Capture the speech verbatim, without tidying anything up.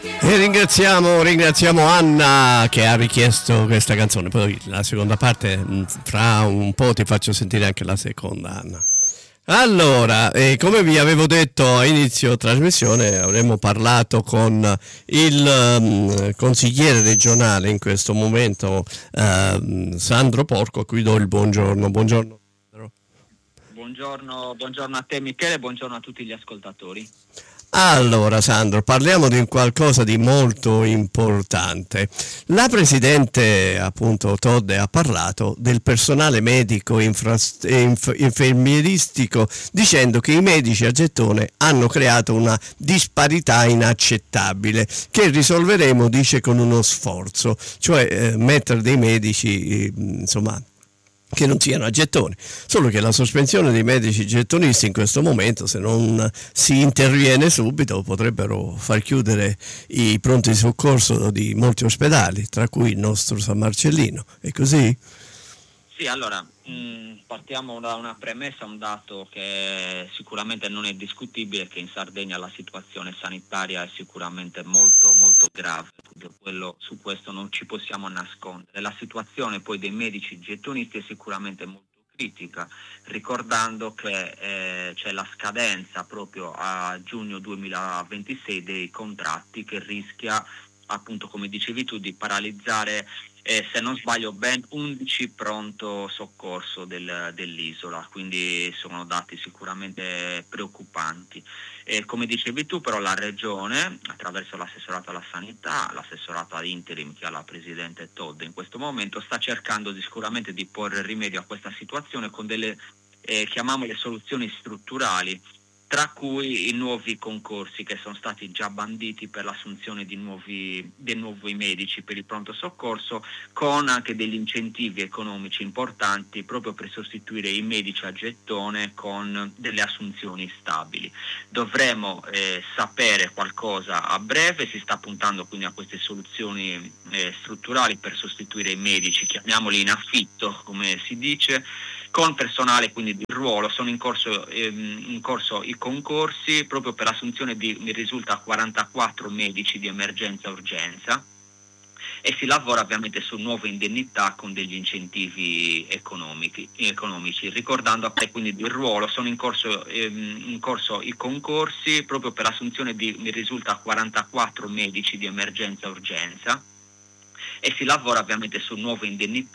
E ringraziamo, ringraziamo Anna che ha richiesto questa canzone. Poi la seconda parte, mh, fra un po' ti faccio sentire anche la seconda, Anna. Allora, eh, come vi avevo detto a inizio trasmissione, avremmo parlato con il um, consigliere regionale in questo momento, uh, Sandro Porco, a cui do il buongiorno. Buongiorno. Buongiorno, buongiorno a te Michele, buongiorno a tutti gli ascoltatori. Allora Sandro, parliamo di qualcosa di molto importante. La Presidente appunto Todde ha parlato del personale medico infra- inf- infermieristico dicendo che i medici a gettone hanno creato una disparità inaccettabile che risolveremo, dice, con uno sforzo, cioè eh, mettere dei medici eh, insomma che non siano a gettone, solo che la sospensione dei medici gettonisti in questo momento, se non si interviene subito, potrebbero far chiudere i pronti soccorso di molti ospedali, tra cui il nostro San Marcellino. È così? Sì, allora mh, partiamo da una premessa, un dato che sicuramente non è discutibile, che in Sardegna la situazione sanitaria è sicuramente molto molto grave, quello, su questo non ci possiamo nascondere. La situazione poi dei medici gettonisti è sicuramente molto critica, ricordando che eh, c'è la scadenza proprio a giugno duemilaventisei dei contratti che rischia, appunto come dicevi tu, di paralizzare eh, se non sbaglio ben undici pronto soccorso del, dell'isola, quindi sono dati sicuramente preoccupanti. E come dicevi tu, però, la regione, attraverso l'assessorato alla sanità, l'assessorato ad interim che ha la presidente Todd in questo momento, sta cercando di, sicuramente di porre rimedio a questa situazione con delle, eh, chiamiamole, soluzioni strutturali, tra cui i nuovi concorsi che sono stati già banditi per l'assunzione di nuovi, dei nuovi medici per il pronto soccorso, con anche degli incentivi economici importanti proprio per sostituire i medici a gettone con delle assunzioni stabili. Dovremo eh, sapere qualcosa a breve, si sta puntando quindi a queste soluzioni eh, strutturali per sostituire i medici, chiamiamoli in affitto come si dice, con personale quindi di ruolo. Sono in corso, ehm, in corso i concorsi proprio per l'assunzione di, mi risulta, quarantaquattro medici di emergenza e urgenza, e si lavora ovviamente su nuove indennità con degli incentivi economici, economici. Ricordando a te quindi di ruolo, sono in corso, ehm, in corso i concorsi proprio per l'assunzione di, mi risulta, quarantaquattro medici di emergenza e urgenza, e si lavora ovviamente su nuove indennità